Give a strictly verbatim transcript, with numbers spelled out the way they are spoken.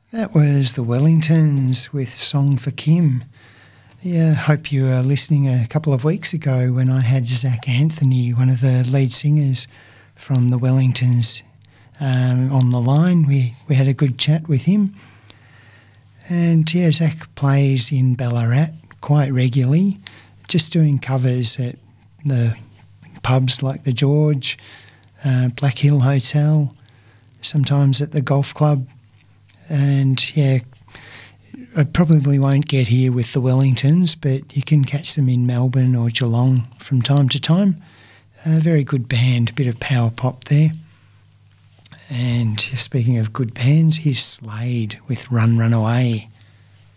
That was the Wellingtons with Song for Kim. Yeah, I hope you were listening a couple of weeks ago when I had Zach Anthony, one of the lead singers from the Wellingtons, um, on the line. We, we had a good chat with him. And yeah, Zach plays in Ballarat quite regularly, just doing covers at the pubs like the George, uh, Black Hill Hotel, sometimes at the golf club. And yeah, I probably won't get here with the Wellingtons, but you can catch them in Melbourne or Geelong from time to time. A very good band, a bit of power pop there. And speaking of good bands, here's Slade with Run Run Away.